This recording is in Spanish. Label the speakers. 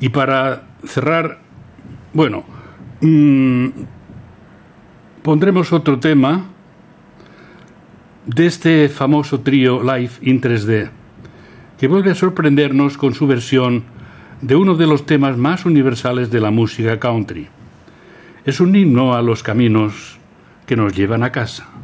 Speaker 1: Y para cerrar, bueno, pondremos otro tema de este famoso trío Live in 3D, que vuelve a sorprendernos con su versión de uno de los temas más universales de la música country. Es un himno a los caminos que nos llevan a casa.